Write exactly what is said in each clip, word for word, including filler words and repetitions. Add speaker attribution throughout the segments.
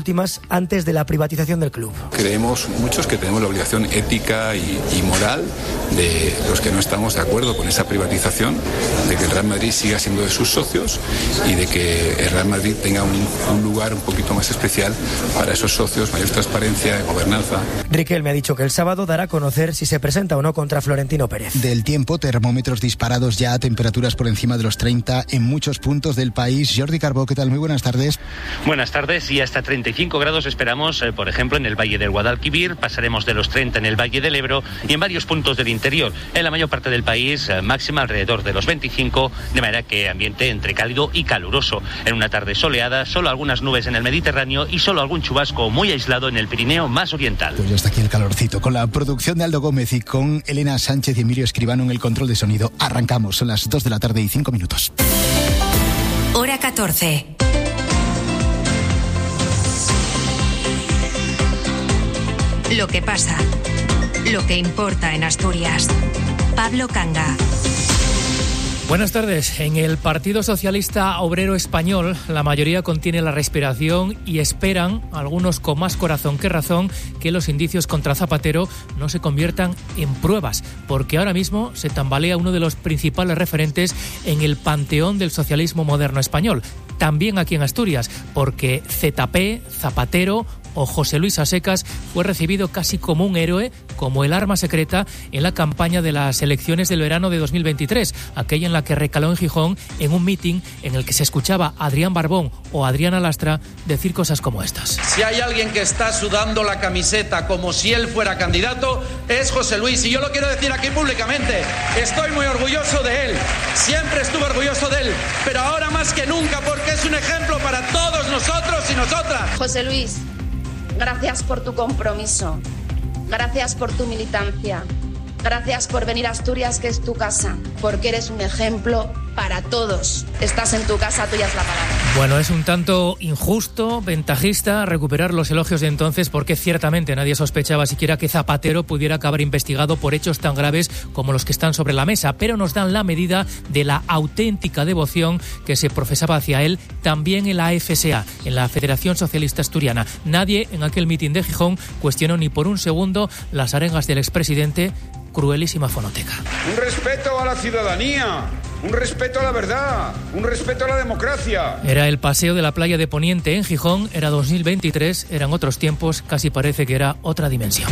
Speaker 1: últimas antes de la privatización del club.
Speaker 2: Creemos muchos que tenemos la obligación ética y, y moral de los que no estamos de acuerdo con esa privatización, de que el Real Madrid siga siendo de sus socios y de que el Real Madrid tenga un, un lugar un poquito más especial para esos socios, mayor transparencia, gobernanza.
Speaker 1: Riquelme ha dicho que el sábado dará a conocer si se presenta o no contra Florentino Pérez.
Speaker 3: Del tiempo, termómetros disparados ya a temperaturas por encima de los treinta en muchos puntos del país. Jordi Carbó, ¿qué tal? Muy buenas tardes.
Speaker 4: Buenas tardes, y hasta treinta y cinco grados esperamos, eh, por ejemplo, en el Valle del Guadalquivir, pasaremos de los treinta en el Valle del Ebro y en varios puntos del interior. En la mayor parte del país, eh, máxima alrededor de los veinticinco, de manera que ambiente entre cálido y caluroso. En una tarde soleada, solo algunas nubes en el Mediterráneo y solo algún chubasco muy aislado en el Pirineo más oriental.
Speaker 3: Pues ya está aquí el calorcito, con la producción de Aldo Gómez y con Elena Sánchez y Emilio Escribano en el control de sonido. Arrancamos, son las dos de la tarde y cinco minutos.
Speaker 5: Hora catorce. Lo que pasa, lo que importa en Asturias. Pablo Canga.
Speaker 6: Buenas tardes. En el Partido Socialista Obrero Español, la mayoría contiene la respiración y esperan, algunos con más corazón que razón, que los indicios contra Zapatero no se conviertan en pruebas, porque ahora mismo se tambalea uno de los principales referentes en el panteón del socialismo moderno español. También aquí en Asturias, porque Z P, Zapatero o José Luis Asecas fue recibido casi como un héroe, como el arma secreta en la campaña de las elecciones del verano de dos mil veintitrés, aquella en la que recaló en Gijón en un mitin en el que se escuchaba a Adrián Barbón o Adriana Lastra decir cosas como estas.
Speaker 7: Si hay alguien que está sudando la camiseta como si él fuera candidato, es José Luis, y yo lo quiero decir aquí públicamente. Estoy muy orgulloso de él, siempre estuve orgulloso de él, pero ahora más que nunca, porque es un ejemplo para todos nosotros y nosotras.
Speaker 8: José Luis, gracias por tu compromiso, gracias por tu militancia, gracias por venir a Asturias, que es tu casa, porque eres un ejemplo para todos. Estás en tu casa, tuya es la palabra.
Speaker 6: Bueno, es un tanto injusto, ventajista, recuperar los elogios de entonces, porque ciertamente nadie sospechaba siquiera que Zapatero pudiera acabar investigado por hechos tan graves como los que están sobre la mesa, pero nos dan la medida de la auténtica devoción que se profesaba hacia él también en la A F S A, en la Federación Socialista Asturiana. Nadie en aquel mitin de Gijón cuestionó ni por un segundo las arengas del expresidente. Cruelísima fonoteca.
Speaker 9: Un respeto a la ciudadanía, un respeto a la verdad, un respeto a la democracia.
Speaker 6: Era el paseo de la playa de Poniente en Gijón, era dos mil veintitrés, eran otros tiempos, casi parece que era otra dimensión.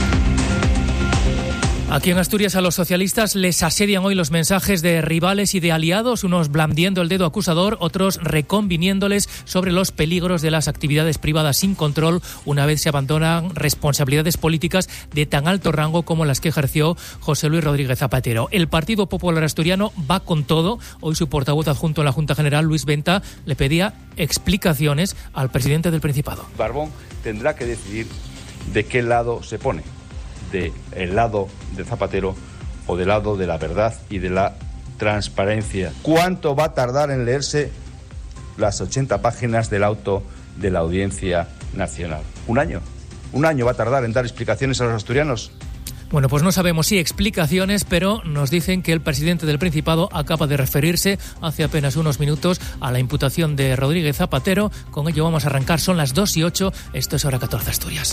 Speaker 6: Aquí en Asturias a los socialistas les asedian hoy los mensajes de rivales y de aliados, unos blandiendo el dedo acusador, otros reconviniéndoles sobre los peligros de las actividades privadas sin control una vez se abandonan responsabilidades políticas de tan alto rango como las que ejerció José Luis Rodríguez Zapatero. El Partido Popular Asturiano va con todo. Hoy su portavoz adjunto en la Junta General, Luis Venta, le pedía explicaciones al presidente del Principado.
Speaker 10: Barbón tendrá que decidir de qué lado se pone. De el lado de Zapatero o del lado de la verdad y de la transparencia. ¿Cuánto va a tardar en leerse las ochenta páginas del auto de la Audiencia Nacional? ¿Un año? ¿Un año va a tardar en dar explicaciones a los asturianos?
Speaker 6: Bueno, pues no sabemos si explicaciones, pero nos dicen que el presidente del Principado acaba de referirse hace apenas unos minutos a la imputación de Rodríguez Zapatero. Con ello vamos a arrancar, son las dos y ocho, esto es Hora catorce Asturias.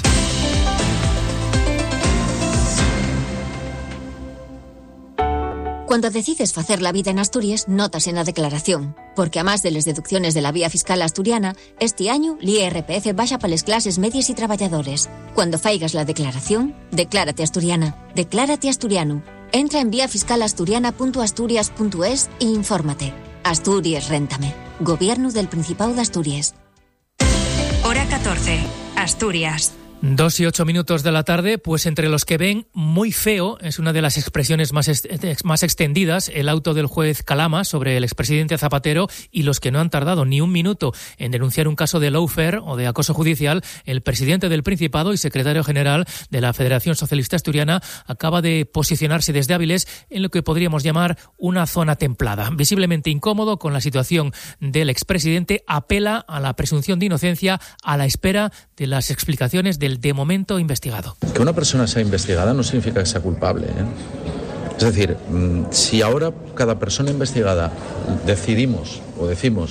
Speaker 11: Cuando decides facer la vida en Asturias, notas en la declaración. Porque a más de las deducciones de la vía fiscal asturiana, este año l'I R P F baja para las clases medias y trabajadores. Cuando faigas la declaración, declárate asturiana. Declárate asturiano. Entra en vía fiscal asturiana punto asturias punto es e infórmate. Asturias, réntame. Gobierno del Principado de Asturias.
Speaker 5: Hora catorce. Asturias.
Speaker 6: Dos y ocho minutos de la tarde, pues entre los que ven muy feo, es una de las expresiones más, est- más extendidas, el auto del juez Calama sobre el expresidente Zapatero, y los que no han tardado ni un minuto en denunciar un caso de lawfare o de acoso judicial. El presidente del Principado y secretario general de la Federación Socialista Asturiana acaba de posicionarse desde Áviles en lo que podríamos llamar una zona templada. Visiblemente incómodo con la situación del expresidente, apela a la presunción de inocencia a la espera de las explicaciones del de momento investigado.
Speaker 12: Que una persona sea investigada no significa que sea culpable, ¿eh? Es decir, si ahora cada persona investigada decidimos o decimos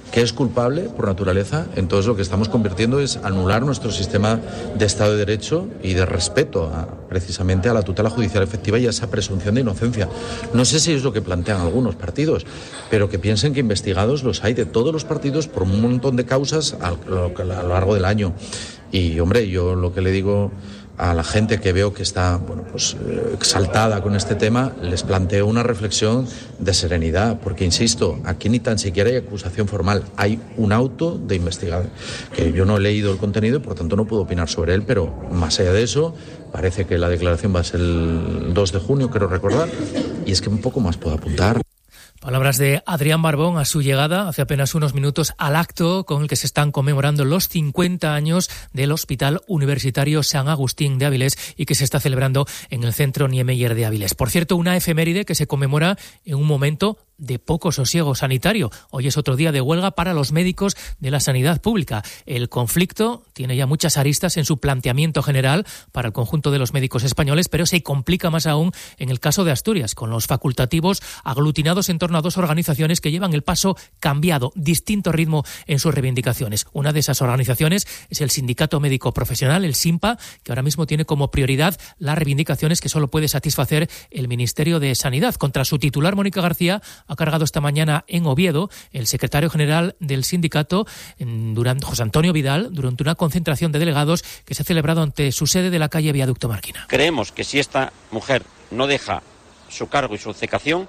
Speaker 12: que es culpable por naturaleza. Entonces lo que estamos convirtiendo es anular nuestro sistema de Estado de Derecho y de respeto a, precisamente a la tutela judicial efectiva y a esa presunción de inocencia. No sé si es lo que plantean algunos partidos, pero que piensen que investigados los hay de todos los partidos por un montón de causas a lo, a lo largo del año. Y hombre, yo lo que le digo a la gente que veo que está, bueno, pues exaltada con este tema, les planteo una reflexión de serenidad, porque insisto, aquí ni tan siquiera hay acusación formal, hay un auto de investigación, que yo no he leído el contenido y por tanto no puedo opinar sobre él, pero más allá de eso, parece que la declaración va a ser el dos de junio, quiero recordar, y es que un poco más puedo apuntar.
Speaker 6: Palabras de Adrián Barbón a su llegada hace apenas unos minutos al acto con el que se están conmemorando los cincuenta años del Hospital Universitario San Agustín de Avilés y que se está celebrando en el Centro Niemeyer de Avilés. Por cierto, una efeméride que se conmemora en un momento de poco sosiego sanitario. Hoy es otro día de huelga para los médicos de la sanidad pública. El conflicto tiene ya muchas aristas en su planteamiento general para el conjunto de los médicos españoles, pero se complica más aún en el caso de Asturias, con los facultativos aglutinados en torno a dos organizaciones que llevan el paso cambiado, distinto ritmo en sus reivindicaciones. Una de esas organizaciones es el Sindicato Médico Profesional, el SINPA, que ahora mismo tiene como prioridad las reivindicaciones que solo puede satisfacer el Ministerio de Sanidad. Contra su titular, Mónica García, ha cargado esta mañana en Oviedo el secretario general del sindicato, durante, José Antonio Vidal, durante una concentración de delegados que se ha celebrado ante su sede de la calle Viaducto Marquina.
Speaker 13: Creemos que si esta mujer no deja su cargo y su cecación,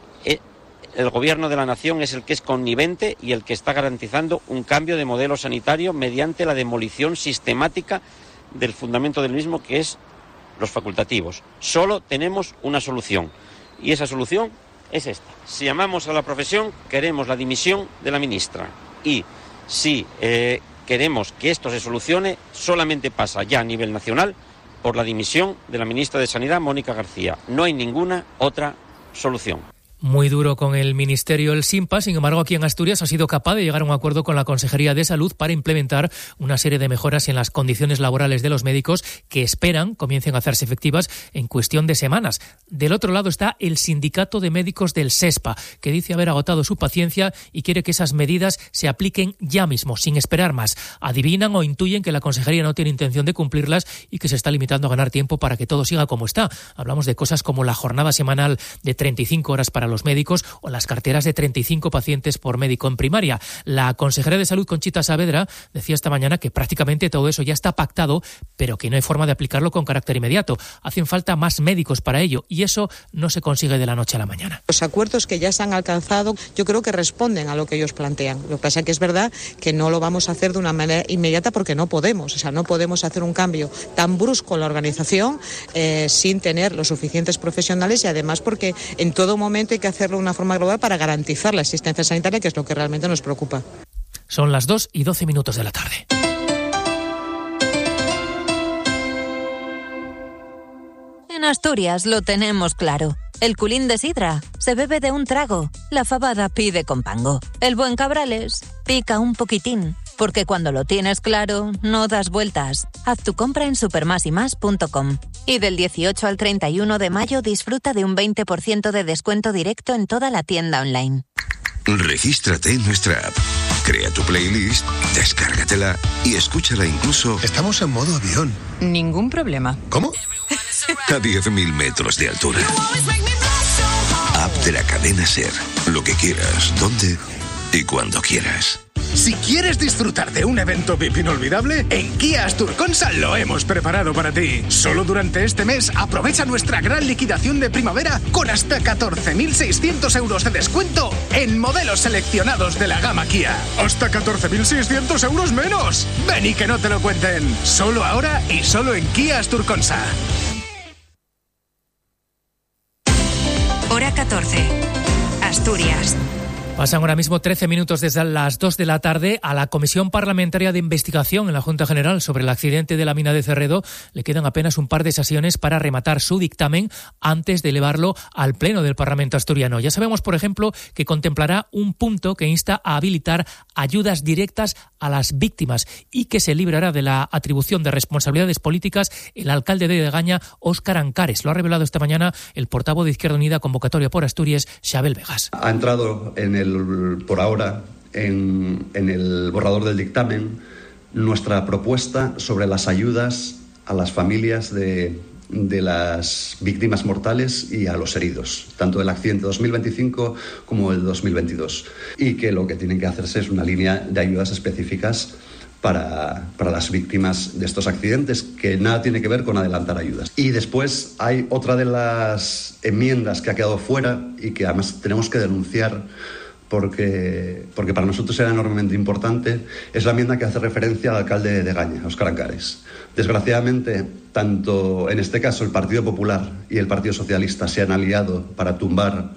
Speaker 13: el Gobierno de la Nación es el que es connivente y el que está garantizando un cambio de modelo sanitario mediante la demolición sistemática del fundamento del mismo, que es los facultativos. Solo tenemos una solución y esa solución es esta. Si amamos a la profesión, queremos la dimisión de la ministra, y si eh, queremos que esto se solucione, solamente pasa ya a nivel nacional por la dimisión de la ministra de Sanidad, Mónica García. No hay ninguna otra solución.
Speaker 6: Muy duro con el Ministerio el SINPA, sin embargo aquí en Asturias ha sido capaz de llegar a un acuerdo con la Consejería de Salud para implementar una serie de mejoras en las condiciones laborales de los médicos que esperan comiencen a hacerse efectivas en cuestión de semanas. Del otro lado está el Sindicato de Médicos del SESPA, que dice haber agotado su paciencia y quiere que esas medidas se apliquen ya mismo, sin esperar más. Adivinan o intuyen que la Consejería no tiene intención de cumplirlas y que se está limitando a ganar tiempo para que todo siga como está. Hablamos de cosas como la jornada semanal de treinta y cinco horas para los médicos o las carteras de treinta y cinco pacientes por médico en primaria. La consejera de Salud, Conchita Saavedra, decía esta mañana que prácticamente todo eso ya está pactado, pero que no hay forma de aplicarlo con carácter inmediato. Hacen falta más médicos para ello y eso no se consigue de la noche a la mañana.
Speaker 14: Los acuerdos que ya se han alcanzado yo creo que responden a lo que ellos plantean. Lo que pasa es que es verdad que no lo vamos a hacer de una manera inmediata porque no podemos. O sea, no podemos hacer un cambio tan brusco en la organización eh, sin tener los suficientes profesionales y además porque en todo momento hay que hacerlo de una forma global para garantizar la asistencia sanitaria, que es lo que realmente nos preocupa.
Speaker 6: Son las dos y doce minutos de la tarde.
Speaker 15: En Asturias lo tenemos claro. El culín de sidra se bebe de un trago. La fabada pide con pango. El buen cabrales pica un poquitín. Porque cuando lo tienes claro, no das vueltas. Haz tu compra en supermasymas punto com. Y del dieciocho al treinta y uno de mayo disfruta de un veinte por ciento de descuento directo en toda la tienda online.
Speaker 16: Regístrate en nuestra app. Crea tu playlist, descárgatela y escúchala incluso...
Speaker 17: Estamos en modo avión.
Speaker 18: Ningún problema.
Speaker 17: ¿Cómo?
Speaker 16: A diez mil metros de altura. App de la cadena SER. Lo que quieras, dónde y cuando quieras.
Speaker 17: Si quieres disfrutar de un evento V I P inolvidable, en Kia Asturconsa lo hemos preparado para ti. Solo durante este mes aprovecha nuestra gran liquidación de primavera con hasta catorce mil seiscientos euros de descuento en modelos seleccionados de la gama Kia. ¡Hasta catorce mil seiscientos euros menos! Ven y que no te lo cuenten. Solo ahora y solo en Kia Asturconsa.
Speaker 5: Hora catorce. Asturias.
Speaker 6: Pasan ahora mismo trece minutos desde las dos de la tarde. A la Comisión Parlamentaria de Investigación en la Junta General sobre el accidente de la mina de Cerredo le quedan apenas un par de sesiones para rematar su dictamen antes de elevarlo al Pleno del Parlamento asturiano. Ya sabemos, por ejemplo, que contemplará un punto que insta a habilitar ayudas directas a las víctimas y que se librará de la atribución de responsabilidades políticas el alcalde de Degaña, Óscar Ancares. Lo ha revelado esta mañana el portavoz de Izquierda Unida Convocatoria por Asturias, Xabel Vegas.
Speaker 19: Ha entrado en el, por ahora
Speaker 18: en, en el borrador del dictamen nuestra propuesta sobre las ayudas a las familias de, de las víctimas mortales y a los heridos, tanto del accidente dos mil veinticinco como del dos mil veintidós, y que lo que tienen que hacerse es una línea de ayudas específicas Para, para las víctimas de estos accidentes, que nada tiene que ver con adelantar ayudas. Y después hay otra de las enmiendas que ha quedado fuera y que además tenemos que denunciar porque, porque para nosotros era enormemente importante, es la enmienda que hace referencia al alcalde de Gaña, Óscar Ancares. Desgraciadamente, tanto en este caso el Partido Popular y el Partido Socialista se han aliado para tumbar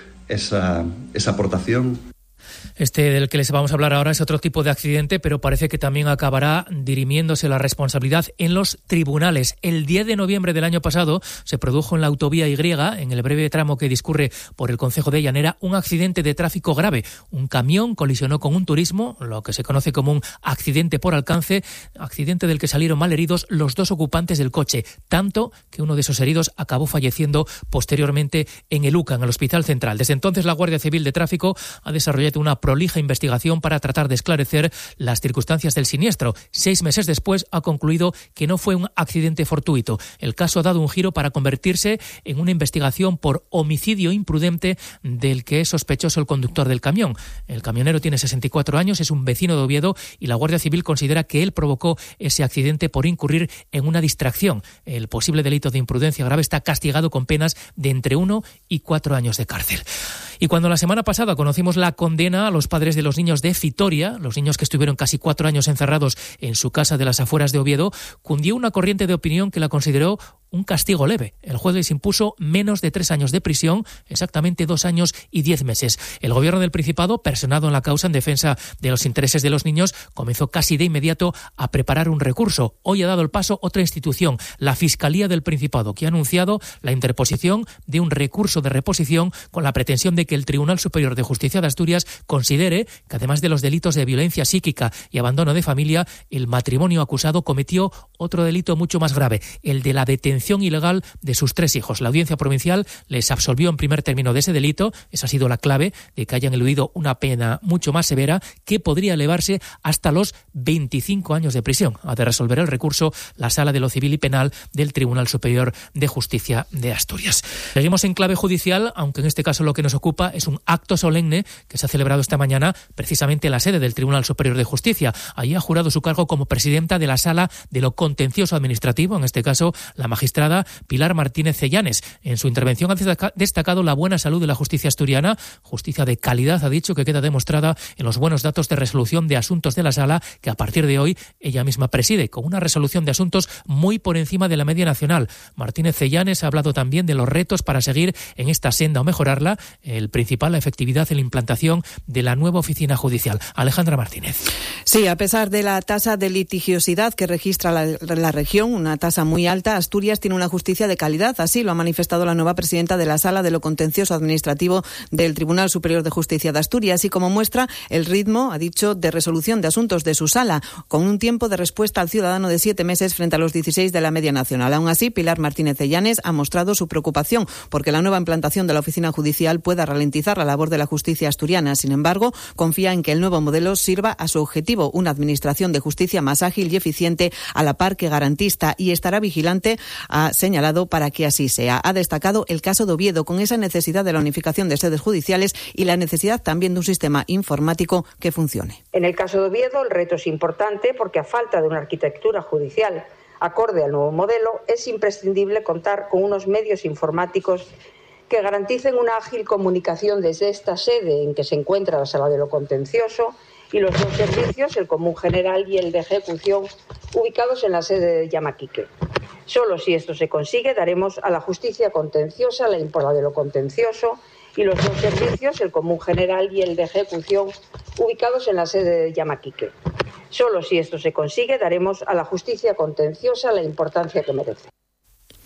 Speaker 18: esa, esa aportación.
Speaker 6: Este del que les vamos a hablar ahora es otro tipo de accidente, pero parece que también acabará dirimiéndose la responsabilidad en los tribunales. El diez de noviembre del año pasado se produjo en la autovía Y, en el breve tramo que discurre por el concejo de Llanera, un accidente de tráfico grave. Un camión colisionó con un turismo, lo que se conoce como un accidente por alcance, accidente del que salieron malheridos los dos ocupantes del coche, tanto que uno de esos heridos acabó falleciendo posteriormente en el U C A, en el Hospital Central. Desde entonces la Guardia Civil de Tráfico ha desarrollado una prolija investigación para tratar de esclarecer las circunstancias del siniestro. Seis meses después ha concluido que no fue un accidente fortuito. El caso ha dado un giro para convertirse en una investigación por homicidio imprudente del que es sospechoso el conductor del camión. El camionero tiene sesenta y cuatro años, es un vecino de Oviedo y la Guardia Civil considera que él provocó ese accidente por incurrir en una distracción. El posible delito de imprudencia grave está castigado con penas de entre uno y cuatro años de cárcel. Y cuando la semana pasada conocimos la condena a los padres de los niños de Fitoria, los niños que estuvieron casi cuatro años encerrados en su casa de las afueras de Oviedo, cundió una corriente de opinión que la consideró un castigo leve. El juez les impuso menos de tres años de prisión, exactamente dos años y diez meses. El gobierno del Principado, personado en la causa en defensa de los intereses de los niños, comenzó casi de inmediato a preparar un recurso. Hoy ha dado el paso otra institución, la Fiscalía del Principado, que ha anunciado la interposición de un recurso de reposición con la pretensión de que el Tribunal Superior de Justicia de Asturias considere que, además de los delitos de violencia psíquica y abandono de familia, el matrimonio acusado cometió otro delito mucho más grave, el de la detención ilegal de sus tres hijos. La Audiencia Provincial les absolvió en primer término de ese delito. Esa ha sido la clave de que hayan eludido una pena mucho más severa que podría elevarse hasta los veinticinco años de prisión. Ha de resolver el recurso la Sala de lo Civil y Penal del Tribunal Superior de Justicia de Asturias. Seguimos en clave judicial, aunque en este caso lo que nos ocupa es un acto solemne que se ha celebrado esta mañana precisamente en la sede del Tribunal Superior de Justicia. Allí ha jurado su cargo como presidenta de la Sala de lo Contencioso Administrativo, en este caso la magistrada Pilar Martínez Cellanes. En su intervención ha destacado la buena salud de la justicia asturiana, justicia de calidad, ha dicho, que queda demostrada en los buenos datos de resolución de asuntos de la Sala, que a partir de hoy ella misma preside, con una resolución de asuntos muy por encima de la media nacional. Martínez Cellanes ha hablado también de los retos para seguir en esta senda o mejorarla, el principal, la efectividad en la implantación de la nueva oficina judicial. Alejandra Martínez.
Speaker 19: Sí, a pesar de la tasa de litigiosidad que registra la, la región, una tasa muy alta, Asturias tiene una justicia de calidad. Así lo ha manifestado la nueva presidenta de la Sala de lo Contencioso Administrativo del Tribunal Superior de Justicia de Asturias, y como muestra el ritmo, ha dicho, de resolución de asuntos de su sala, con un tiempo de respuesta al ciudadano de siete meses frente a los dieciséis de la media nacional. Aún así, Pilar Martínez Cellanes ha mostrado su preocupación porque la nueva implantación de la oficina judicial pueda ralentizar la labor de la justicia asturiana. Sin embargo, confía en que el nuevo modelo sirva a su objetivo, una administración de justicia más ágil y eficiente, a la par que garantista, y estará vigilante, ha señalado, para que así sea. Ha destacado el caso de Oviedo, con esa necesidad de la unificación de sedes judiciales y la necesidad también de un sistema informático que funcione.
Speaker 20: En el caso de Oviedo, el reto es importante porque, a falta de una arquitectura judicial acorde al nuevo modelo, es imprescindible contar con unos medios informáticos que garanticen una ágil comunicación desde esta sede en que se encuentra la Sala de lo Contencioso y los dos servicios, el Común General y el de Ejecución, ubicados en la sede de Llamaquique. Solo si esto se consigue, daremos a la justicia contenciosa la importancia de lo contencioso y los dos servicios, el Común General y el de Ejecución, ubicados en la sede de Llamaquique. Solo si esto se consigue, daremos a la justicia contenciosa la importancia que merece.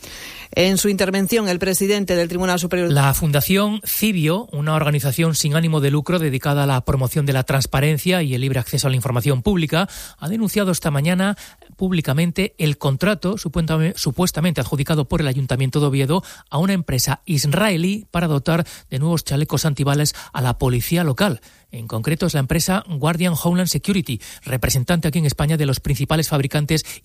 Speaker 19: En su intervención, el presidente del Tribunal Superior...
Speaker 6: La Fundación Cibio, una organización sin ánimo de lucro dedicada a la promoción de la transparencia y el libre acceso a la información pública, ha denunciado esta mañana públicamente el contrato supuestamente adjudicado por el Ayuntamiento de Oviedo a una empresa israelí para dotar de nuevos chalecos antibalas a la policía local. En concreto es la empresa Guardian Homeland Security, representante aquí en España de los principales fabricantes